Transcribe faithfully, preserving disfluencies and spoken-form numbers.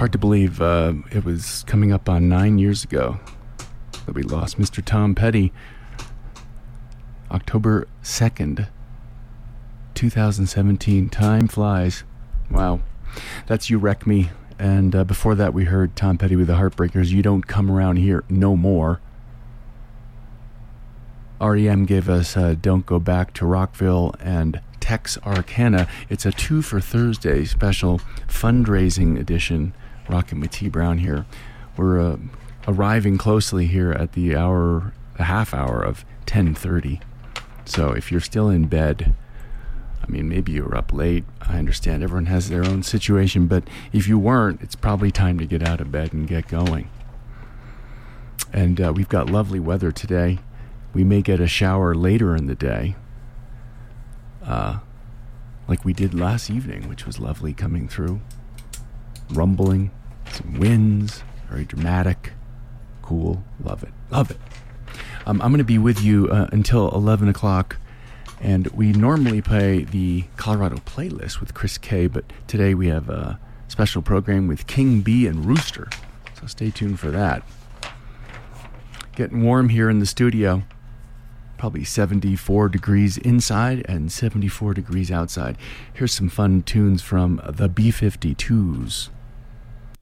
hard to believe uh, it was coming up on nine years ago that we lost Mister Tom Petty. October second, twenty seventeen. Time flies. Wow. That's You Wreck Me. And uh, before that, we heard Tom Petty with the Heartbreakers, You Don't Come Around Here No More. R E M gave us uh, Don't Go Back to Rockville and Texarkana. It's a two for Thursday special fundraising edition. Rockin' with T. Brown here. We're uh, arriving closely here at the hour, a half hour of ten thirty. So if you're still in bed, I mean, maybe you were up late. I understand everyone has their own situation, but if you weren't, it's probably time to get out of bed and get going. And uh, we've got lovely weather today. We may get a shower later in the day, uh, like we did last evening, which was lovely coming through. Rumbling, some winds, very dramatic, cool, love it, love it. Um, I'm going to be with you uh, until eleven o'clock, and we normally play the Colorado playlist with Chris K, but today we have a special program with King B and Rooster, so stay tuned for that. Getting warm here in the studio, probably seventy-four degrees inside and seventy-four degrees outside. Here's some fun tunes from the B fifty-twos.